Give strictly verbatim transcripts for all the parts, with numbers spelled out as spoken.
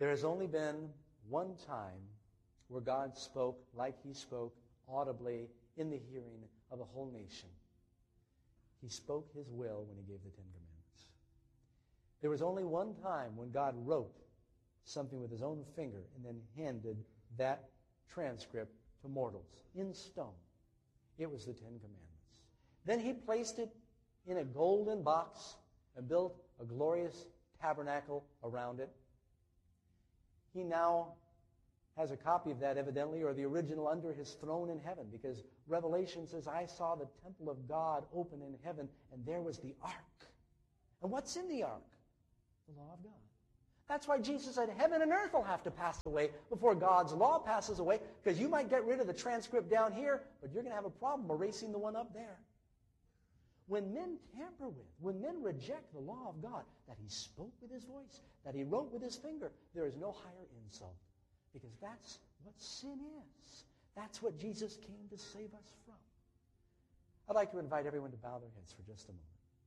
There has only been one time where God spoke like he spoke audibly in the hearing of a whole nation. He spoke his will when he gave the Ten Commandments. There was only one time when God wrote something with his own finger and then handed that transcript to mortals in stone. It was the Ten Commandments. Then he placed it in a golden box and built a glorious tabernacle around it. He now has a copy of that, evidently, or the original under his throne in heaven, because Revelation says, I saw the temple of God open in heaven, and there was the ark. And what's in the ark? The law of God. That's why Jesus said heaven and earth will have to pass away before God's law passes away, because you might get rid of the transcript down here, but you're going to have a problem erasing the one up there. When men tamper with, when men reject the law of God, that he spoke with his voice, that he wrote with his finger, there is no higher insult. Because that's what sin is. That's what Jesus came to save us from. I'd like to invite everyone to bow their heads for just a moment.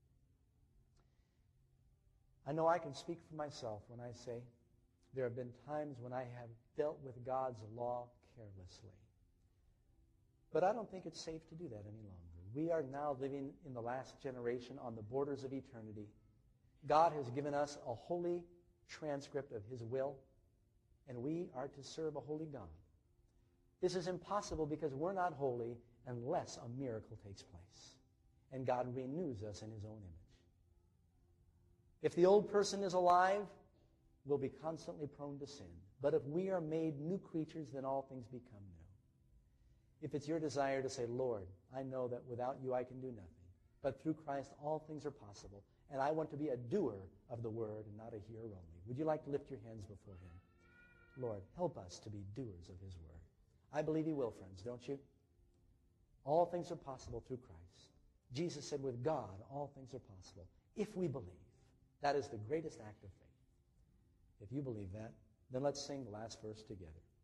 I know I can speak for myself when I say there have been times when I have dealt with God's law carelessly. But I don't think it's safe to do that any longer. We are now living in the last generation on the borders of eternity. God has given us a holy transcript of his will, and we are to serve a holy God. This is impossible because we're not holy unless a miracle takes place. And God renews us in his own image. If the old person is alive, we'll be constantly prone to sin. But if we are made new creatures, then all things become new. If it's your desire to say, Lord, I know that without you I can do nothing, but through Christ all things are possible, and I want to be a doer of the word and not a hearer only, would you like to lift your hands before him? Lord, help us to be doers of his word. I believe he will, friends, don't you? All things are possible through Christ. Jesus said, with God, all things are possible. If we believe, that is the greatest act of faith. If you believe that, then let's sing the last verse together.